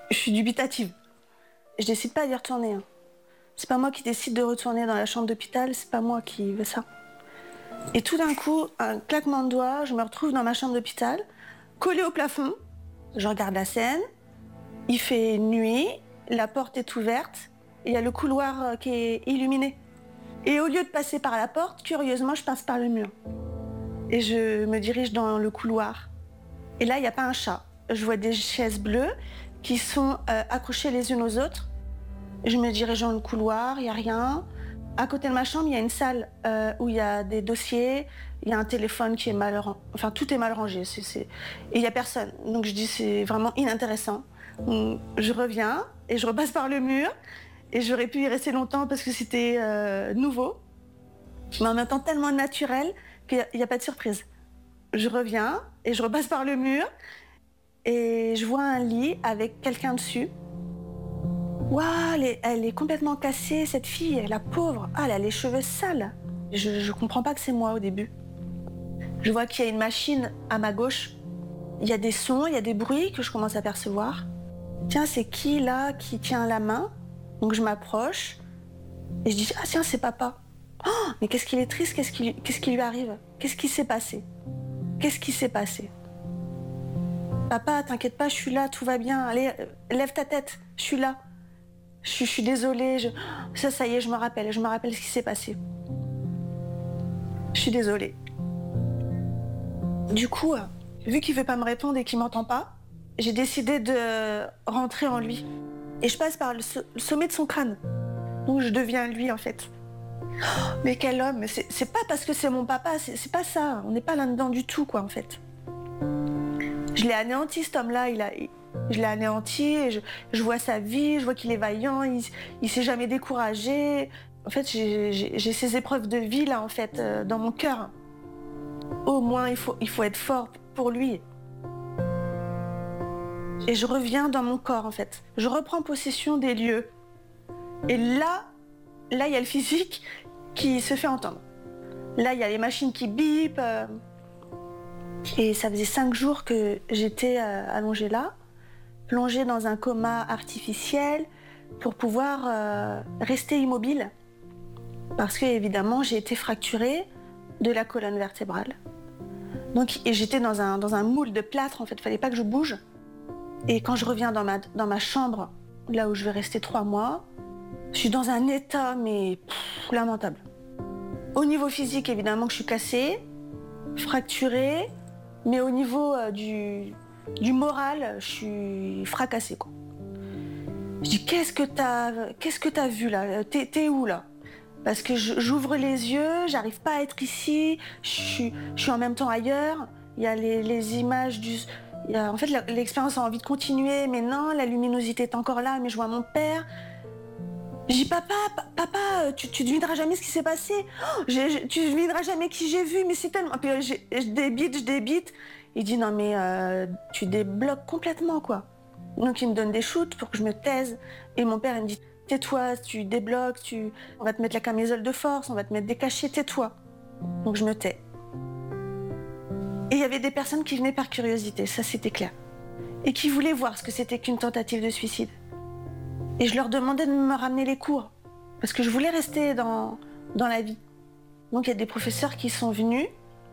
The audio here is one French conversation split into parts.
Je suis dubitative. Je décide pas d'y retourner. C'est pas moi qui décide de retourner dans la chambre d'hôpital, c'est pas moi qui veux ça. Et tout d'un coup, un claquement de doigts, je me retrouve dans ma chambre d'hôpital, collée au plafond. Je regarde la scène, il fait nuit, la porte est ouverte, il y a le couloir qui est illuminé. Et au lieu de passer par la porte, curieusement, je passe par le mur. Et je me dirige dans le couloir. Et là, il n'y a pas un chat. Je vois des chaises bleues qui sont accrochées les unes aux autres. Je me dirige dans le couloir, il n'y a rien. À côté de ma chambre, il y a une salle où il y a des dossiers, il y a un téléphone qui est mal rangé. Enfin, tout est mal rangé. Et il n'y a personne. Donc je dis, c'est vraiment inintéressant. Donc, je reviens et je repasse par le mur. Et j'aurais pu y rester longtemps parce que c'était nouveau. Mais en même temps, tellement naturel qu'il n'y a pas de surprise. Je reviens et je repasse par le mur. Et je vois un lit avec quelqu'un dessus. Waouh, elle est complètement cassée, cette fille, la pauvre. Ah, elle a les cheveux sales. Je comprends pas que c'est moi au début. Je vois qu'il y a une machine à ma gauche. Il y a des sons, il y a des bruits que je commence à percevoir. Tiens, c'est qui là qui tient la main? Donc je m'approche et je dis, ah tiens, c'est papa. Oh, mais qu'est-ce qu'il est triste, qu'est-ce qui lui arrive? Qu'est-ce qui s'est passé? Qu'est-ce qui s'est passé? Papa, t'inquiète pas, je suis là, tout va bien. Allez, lève ta tête, je suis là. Je suis désolée, ça y est, je me rappelle ce qui s'est passé. Je suis désolée. Du coup, vu qu'il veut pas me répondre et qu'il m'entend pas, j'ai décidé de rentrer en lui. Et je passe par le sommet de son crâne. Donc je deviens lui en fait. Oh, mais quel homme, c'est pas parce que c'est mon papa, c'est pas ça. On n'est pas là-dedans du tout quoi en fait. Je l'ai anéanti cet homme-là, je l'ai anéanti, et je vois sa vie, je vois qu'il est vaillant, il s'est jamais découragé. En fait, j'ai ces épreuves de vie là en fait dans mon cœur. Au moins, il faut être fort pour lui. Et je reviens dans mon corps en fait. Je reprends possession des lieux. Et là, il y a le physique qui se fait entendre. Là, il y a les machines qui bipent. Et ça faisait 5 jours que j'étais allongée là, plongée dans un coma artificiel pour pouvoir rester immobile. Parce que, évidemment, j'ai été fracturée de la colonne vertébrale. Donc, et j'étais dans un moule de plâtre, en fait, il ne fallait pas que je bouge. Et quand je reviens dans ma chambre, là où je vais rester 3 mois, je suis dans un état, mais lamentable. Au niveau physique, évidemment, que je suis cassée, fracturée, mais au niveau du moral, je suis fracassée, quoi. Je dis, qu'est-ce que t'as vu, là? T'es où, là? Parce que j'ouvre les yeux, j'arrive pas à être ici, je suis en même temps ailleurs. Il y a les images en fait, l'expérience a envie de continuer, mais non, la luminosité est encore là, mais je vois mon père. Je dis, papa, tu devineras jamais ce qui s'est passé. Oh, tu devineras jamais qui j'ai vu, mais c'est tellement... Puis je débite. Il dit, non mais tu débloques complètement, quoi. Donc il me donne des shoots pour que je me taise. Et mon père, il me dit, tais-toi, tu débloques, on va te mettre la camisole de force, on va te mettre des cachets, tais-toi. Donc je me tais. Et il y avait des personnes qui venaient par curiosité, ça c'était clair. Et qui voulaient voir ce que c'était qu'une tentative de suicide. Et je leur demandais de me ramener les cours, parce que je voulais rester dans la vie. Donc il y a des professeurs qui sont venus,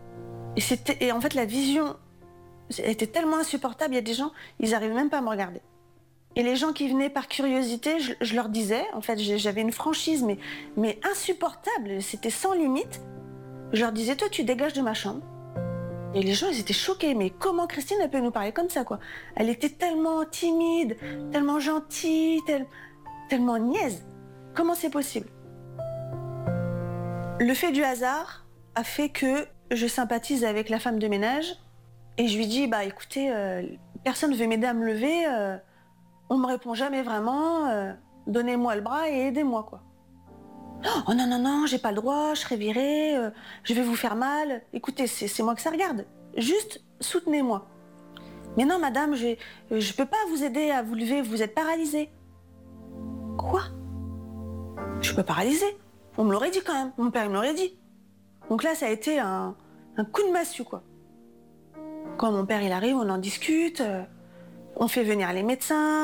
et en fait la vision était tellement insupportable, il y a des gens, ils n'arrivaient même pas à me regarder. Et les gens qui venaient par curiosité, je leur disais, en fait j'avais une franchise, mais insupportable, c'était sans limite. Je leur disais, toi tu dégages de ma chambre. Et les gens, ils étaient choqués. Mais comment Christine, elle peut nous parler comme ça, quoi? Elle était tellement timide, tellement gentille, tellement niaise. Comment c'est possible? Le fait du hasard a fait que je sympathise avec la femme de ménage et je lui dis, bah écoutez, personne ne veut m'aider à me lever, on me répond jamais vraiment, donnez-moi le bras et aidez-moi, quoi. Oh non, j'ai pas le droit, je serai virée, je vais vous faire mal. Écoutez, c'est moi que ça regarde. Juste soutenez-moi. Mais non, madame, je peux pas vous aider à vous lever, vous êtes paralysée. Quoi? Je suis pas paralysée. On me l'aurait dit quand même, mon père il me l'aurait dit. Donc là, ça a été un coup de massue, quoi. Quand mon père il arrive, on en discute, on fait venir les médecins.